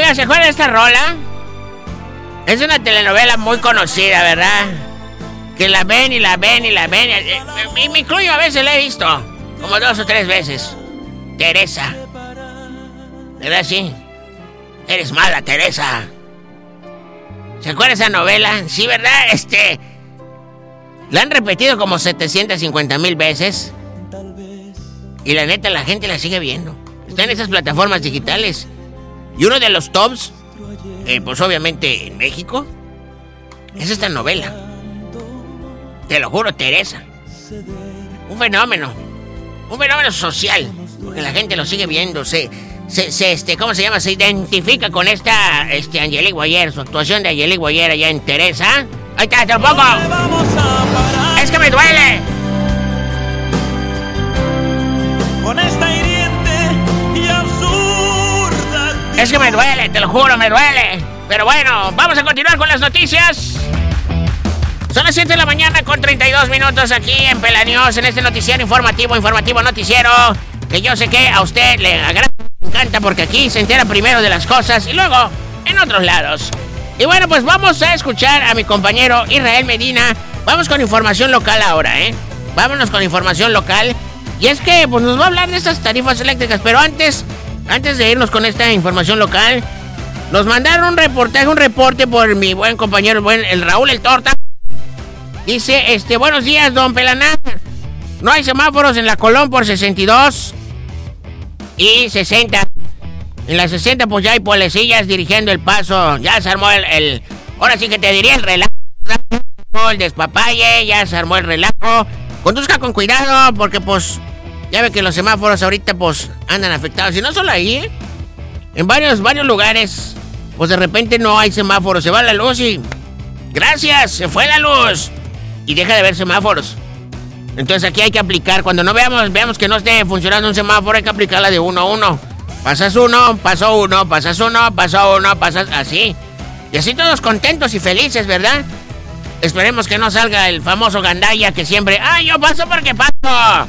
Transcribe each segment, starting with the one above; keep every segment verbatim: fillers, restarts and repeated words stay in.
Oiga, ¿se acuerdan de esta rola? Es una telenovela muy conocida, ¿verdad? Que la ven y la ven y la ven. Y me incluyo, a veces la he visto. Como dos o tres veces. Teresa. ¿Verdad, sí? Eres mala, Teresa. ¿Se acuerda esa novela? Sí, ¿verdad? Este... La han repetido como setecientas cincuenta mil veces. Y la neta, la gente la sigue viendo. Está en esas plataformas digitales. Y uno de los tops, eh, pues obviamente en México, es esta novela. Te lo juro, Teresa. Un fenómeno. Un fenómeno social. Porque la gente lo sigue viendo. Se, se, se este, ¿cómo se llama? Se identifica con esta, este, Angelique Boyer. Su actuación de Angelique Boyer allá en Teresa. Ahí está, te lo pongo. Es que me duele. Con esta hiriente y absurda. Es que me duele, te lo juro, me duele. Pero bueno, vamos a continuar con las noticias. Son las siete de la mañana con treinta y dos minutos aquí en Pelanews, en este noticiero informativo, informativo noticiero, que yo sé que a usted le agrada, le encanta, porque aquí se entera primero de las cosas y luego en otros lados. Y bueno, pues vamos a escuchar a mi compañero Israel Medina. Vamos con información local ahora, ¿eh? Vámonos con información local. Y es que pues nos va a hablar de estas tarifas eléctricas, pero antes, antes de irnos con esta información local, nos mandaron un reportaje, un reporte por mi buen compañero, el, buen, el Raúl El Torta. Dice, este, buenos días, don Pelaná. No hay semáforos en la Colón por sesenta y dos y sesenta. En la sesenta pues ya hay policías dirigiendo el paso. Ya se armó el, el ahora sí que te diría el relajo, el despapalle, ya se armó el relajo. Conduzca con cuidado porque pues ya ve que los semáforos ahorita pues andan afectados. Y no solo ahí, ¿eh? En varios, varios lugares pues de repente no hay semáforos. Se va la luz y gracias, se fue la luz y deja de haber semáforos. Entonces aquí hay que aplicar, cuando no veamos, veamos que no esté funcionando un semáforo, hay que aplicarla de uno a uno. Pasas uno, pasó uno, pasas uno, pasó uno, pasas así. Y así todos contentos y felices, ¿verdad? Esperemos que no salga el famoso gandalla que siempre, ¡ay, yo paso porque paso!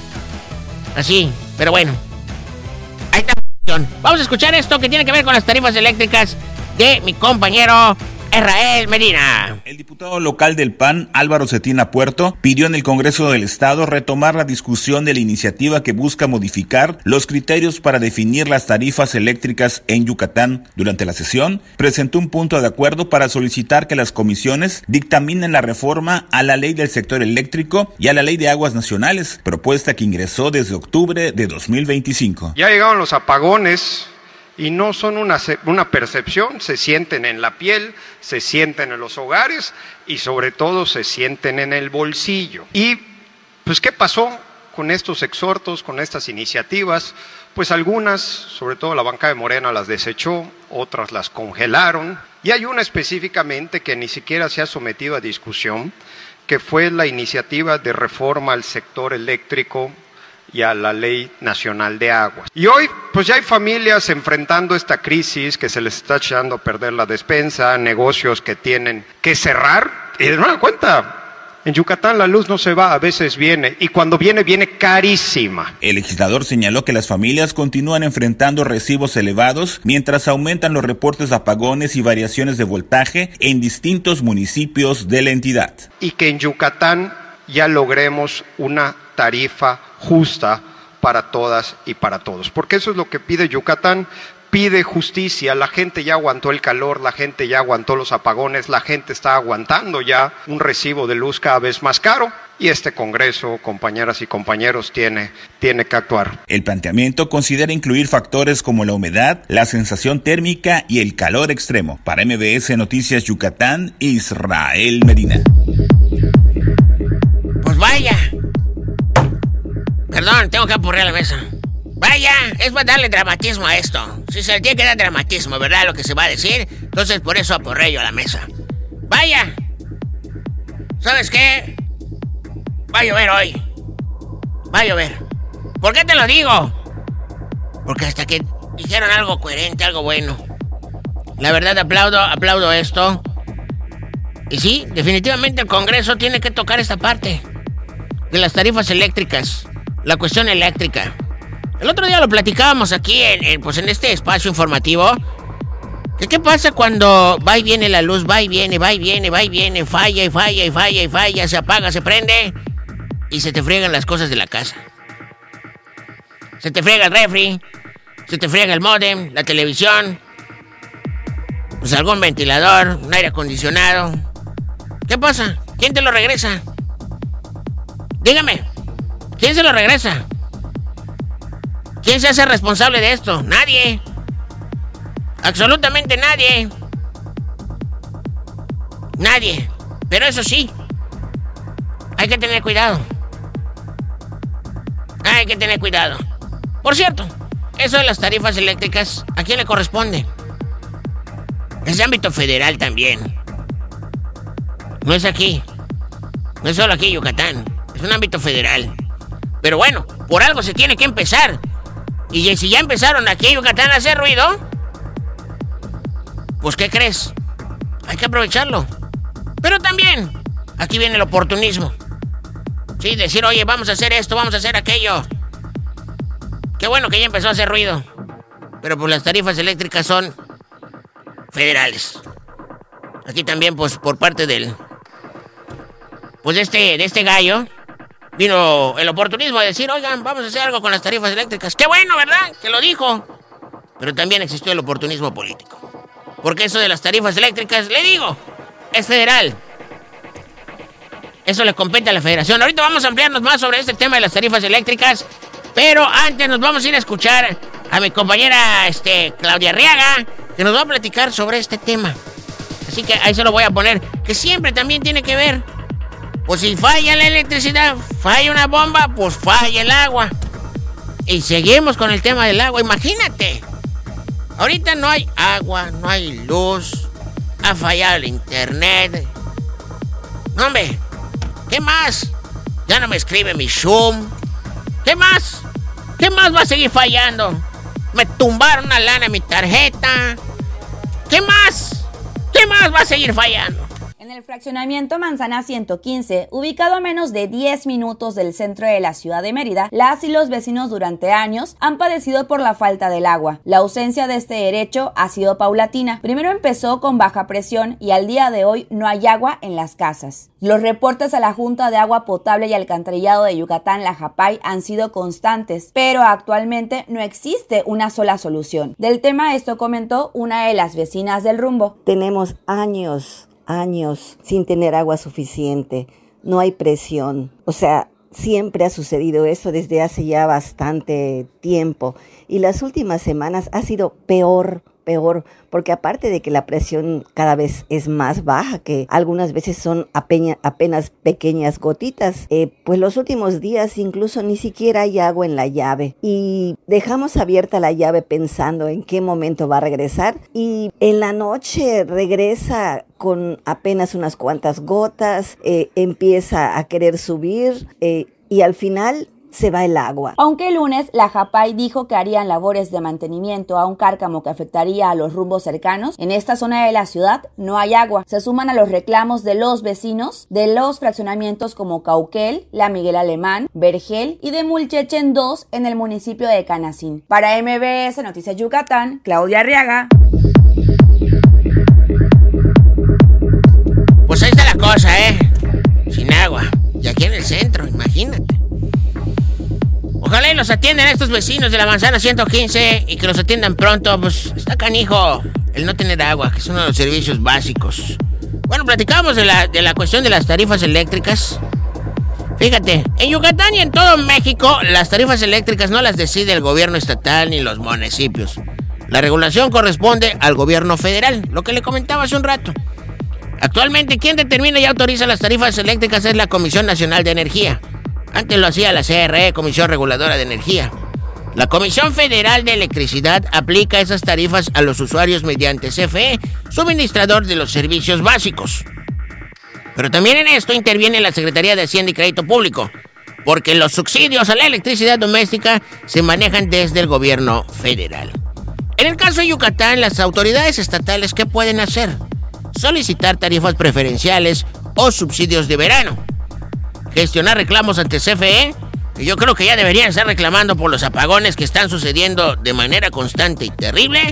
Así, pero bueno. Ahí está. Vamos a escuchar esto que tiene que ver con las tarifas eléctricas de mi compañero Israel Medina. El diputado local del P A N, Álvaro Cetina Puerto, pidió en el Congreso del Estado retomar la discusión de la iniciativa que busca modificar los criterios para definir las tarifas eléctricas en Yucatán. Durante la sesión, presentó un punto de acuerdo para solicitar que las comisiones dictaminen la reforma a la Ley del Sector Eléctrico y a la Ley de Aguas Nacionales, propuesta que ingresó desde octubre de dos mil veinticinco. Ya llegaron los apagones. Y no son una, una percepción, se sienten en la piel, se sienten en los hogares y sobre todo se sienten en el bolsillo. Y pues ¿qué pasó con estos exhortos, con estas iniciativas? Pues algunas, sobre todo la bancada de Morena, las desechó, otras las congelaron. Y hay una específicamente que ni siquiera se ha sometido a discusión, que fue la iniciativa de reforma al sector eléctrico y a la Ley Nacional de Aguas. Y hoy, pues ya hay familias enfrentando esta crisis que se les está echando a perder la despensa, negocios que tienen que cerrar. Y de nueva cuenta, en Yucatán la luz no se va, a veces viene, y cuando viene, viene carísima. El legislador señaló que las familias continúan enfrentando recibos elevados mientras aumentan los reportes de apagones y variaciones de voltaje en distintos municipios de la entidad. Y que en Yucatán ya logremos una tarifa justa para todas y para todos, porque eso es lo que pide Yucatán, pide justicia. La gente ya aguantó el calor, la gente ya aguantó los apagones, la gente está aguantando ya un recibo de luz cada vez más caro y este Congreso, compañeras y compañeros, tiene, tiene que actuar. El planteamiento considera incluir factores como la humedad, la sensación térmica y el calor extremo. Para M B S Noticias Yucatán, Israel Medina. Pues vaya. Perdón, tengo que apurrear la mesa. Vaya, es para darle dramatismo a esto. Si se le tiene que dar dramatismo, ¿verdad? Lo que se va a decir. Entonces por eso apurré yo a la mesa. Vaya. ¿Sabes qué? Va a llover hoy. Va a llover. ¿Por qué te lo digo? Porque hasta que dijeron algo coherente, algo bueno. La verdad aplaudo, aplaudo esto. Y sí, definitivamente el Congreso tiene que tocar esta parte de las tarifas eléctricas. La cuestión eléctrica. El otro día lo platicábamos aquí en, en, pues en este espacio informativo. ¿Qué, ¿Qué pasa cuando va y viene la luz, va y viene, va y viene, va y viene, falla y falla y falla y falla, se apaga, se prende y se te friegan las cosas de la casa? Se te friega el refri, se te friega el módem, la televisión, pues algún ventilador, un aire acondicionado. ¿Qué pasa? ¿Quién te lo regresa? Dígame, ¿quién se lo regresa? ¿Quién se hace responsable de esto? Nadie. Absolutamente nadie. Nadie. Pero eso sí, hay que tener cuidado. Hay que tener cuidado. Por cierto, eso de las tarifas eléctricas, ¿a quién le corresponde? Es de ámbito federal también. No es aquí. No es solo aquí en Yucatán. Es un ámbito federal. Pero bueno, por algo se tiene que empezar. Y si ya empezaron aquí en Yucatán a hacer ruido, pues ¿qué crees? Hay que aprovecharlo. Pero también, aquí viene el oportunismo. Sí, decir, oye, vamos a hacer esto, vamos a hacer aquello. Qué bueno que ya empezó a hacer ruido. Pero pues las tarifas eléctricas son federales. Aquí también, pues, por parte del... Pues de este, de este gallo, vino el oportunismo a decir, oigan, vamos a hacer algo con las tarifas eléctricas. ¡Qué bueno!, ¿verdad? Que lo dijo. Pero también existió el oportunismo político. Porque eso de las tarifas eléctricas, le digo, es federal. Eso le compete a la federación. Ahorita vamos a ampliarnos más sobre este tema de las tarifas eléctricas. Pero antes nos vamos a ir a escuchar a mi compañera este, Claudia Arriaga, que nos va a platicar sobre este tema. Así que ahí se lo voy a poner, que siempre también tiene que ver. Pues si falla la electricidad, falla una bomba, pues falla el agua. Y seguimos con el tema del agua, imagínate. Ahorita no hay agua, no hay luz, ha fallado el internet. No, hombre, ¿qué más? Ya no me escribe mi Zoom. ¿Qué más? ¿Qué más va a seguir fallando? Me tumbaron una lana en mi tarjeta. ¿Qué más? ¿Qué más va a seguir fallando? En el fraccionamiento Manzana ciento quince, ubicado a menos de diez minutos del centro de la ciudad de Mérida, las y los vecinos durante años han padecido por la falta del agua. La ausencia de este derecho ha sido paulatina. Primero empezó con baja presión y al día de hoy no hay agua en las casas. Los reportes a la Junta de Agua Potable y Alcantarillado de Yucatán, la JAPAY, han sido constantes, pero actualmente no existe una sola solución. Del tema esto comentó una de las vecinas del Rumbo. Tenemos años años sin tener agua suficiente, no hay presión, o sea, siempre ha sucedido eso desde hace ya bastante tiempo y las últimas semanas ha sido peor, peor, porque aparte de que la presión cada vez es más baja, que algunas veces son apenas, apenas pequeñas gotitas, eh, pues los últimos días incluso ni siquiera hay agua en la llave y dejamos abierta la llave pensando en qué momento va a regresar y en la noche regresa con apenas unas cuantas gotas, eh, empieza a querer subir eh, y al final se va el agua. Aunque el lunes la JAPAY dijo que harían labores de mantenimiento a un cárcamo que afectaría a los rumbos cercanos, en esta zona de la ciudad no hay agua. Se suman a los reclamos de los vecinos de los fraccionamientos como Cauquel, La Miguel Alemán, Vergel y de Mulchechen dos en el municipio de Canacín. Para M B S Noticias Yucatán, Claudia Arriaga. Pues ahí está la cosa, ¿eh? Sin agua. Y aquí en el centro, imagínate. Ojalá y los atiendan estos vecinos de la Manzana ciento quince y que los atiendan pronto. Pues está canijo el no tener agua, que es uno de los servicios básicos. Bueno, platicamos de la, de la cuestión de las tarifas eléctricas. Fíjate, en Yucatán y en todo México, las tarifas eléctricas no las decide el gobierno estatal ni los municipios. La regulación corresponde al gobierno federal, lo que le comentaba hace un rato. Actualmente, quien determina y autoriza las tarifas eléctricas es la Comisión Nacional de Energía. Antes lo hacía la C R E, Comisión Reguladora de Energía. La Comisión Federal de Electricidad aplica esas tarifas a los usuarios mediante C F E, suministrador de los servicios básicos. Pero también en esto interviene la Secretaría de Hacienda y Crédito Público, porque los subsidios a la electricidad doméstica se manejan desde el gobierno federal. En el caso de Yucatán, las autoridades estatales, ¿qué pueden hacer? Solicitar tarifas preferenciales o subsidios de verano. Gestionar reclamos ante C F E, que yo creo que ya deberían estar reclamando por los apagones que están sucediendo de manera constante y terrible.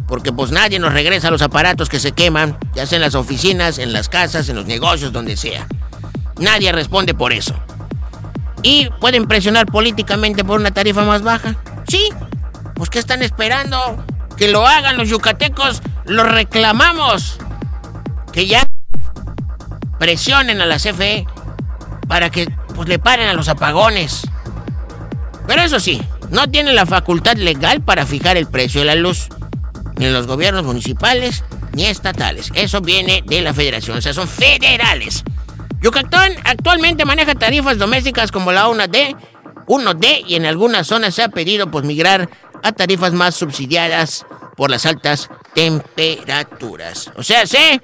porque pues nadie nos regresa los aparatos que se queman, ya sea en las oficinas, en las casas, en los negocios, donde sea. Nadie responde por eso. Y pueden presionar políticamente por una tarifa más baja. Sí, pues ¿qué están esperando? Que lo hagan los yucatecos, lo reclamamos. Que ya presionen a la C F E para que pues le paren a los apagones. Pero eso sí, no tienen la facultad legal para fijar el precio de la luz, ni en los gobiernos municipales ni estatales. Eso viene de la federación, o sea, son federales. Yucatán actualmente maneja tarifas domésticas como la uno D, uno D, y en algunas zonas se ha pedido pues migrar a tarifas más subsidiadas por las altas temperaturas. O sea, sé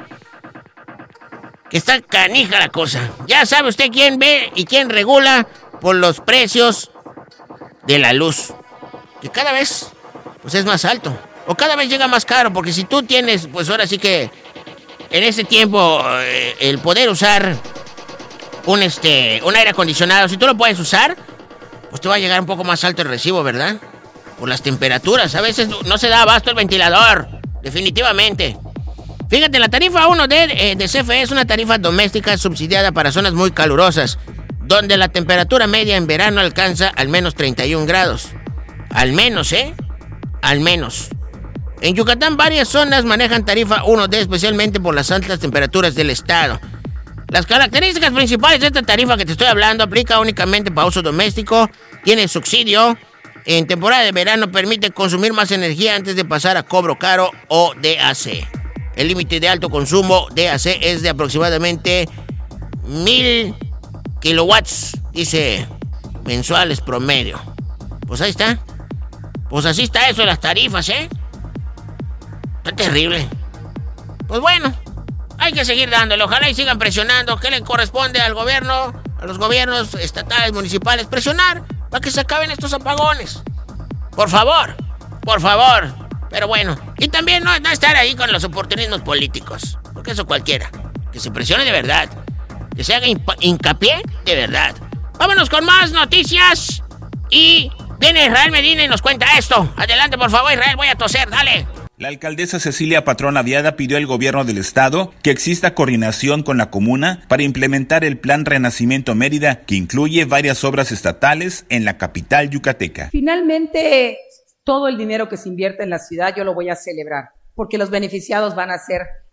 que está canija la cosa. Ya sabe usted quién ve y quién regula por los precios de la luz, que cada vez pues es más alto, o cada vez llega más caro, porque si tú tienes, pues ahora sí que en ese tiempo eh, el poder usar un este un aire acondicionado, si tú lo puedes usar, pues te va a llegar un poco más alto el recibo, ¿verdad? Por las temperaturas, a veces no se da abasto el ventilador, definitivamente. Fíjate, la tarifa uno D eh, de C F E es una tarifa doméstica subsidiada para zonas muy calurosas, donde la temperatura media en verano alcanza al menos treinta y un grados. Al menos, ¿eh? Al menos. En Yucatán varias zonas manejan tarifa uno D, especialmente por las altas temperaturas del estado. Las características principales de esta tarifa que te estoy hablando aplica únicamente para uso doméstico, tiene subsidio, en temporada de verano permite consumir más energía antes de pasar a cobro caro o D A C. El límite de alto consumo D A C es de aproximadamente mil kilowatts, dice, mensuales promedio. Pues ahí está. Pues así está eso de las tarifas, ¿eh? Está terrible. Pues bueno, hay que seguir dándole. Ojalá y sigan presionando. ¿Qué le corresponde al gobierno, a los gobiernos estatales, municipales? Presionar para que se acaben estos apagones. Por favor, por favor. Pero bueno, y también no, no estar ahí con los oportunismos políticos, porque eso cualquiera. Que se presione de verdad. Que se haga hincapié de verdad. Vámonos con más noticias. Y viene Israel Medina y nos cuenta esto. Adelante, por favor, Israel, voy a toser, dale. La alcaldesa Cecilia Patrón Aviada pidió al gobierno del estado que exista coordinación con la comuna para implementar el Plan Renacimiento Mérida, que incluye varias obras estatales en la capital yucateca. Finalmente, todo el dinero que se invierte en la ciudad yo lo voy a celebrar, porque los beneficiados van a ser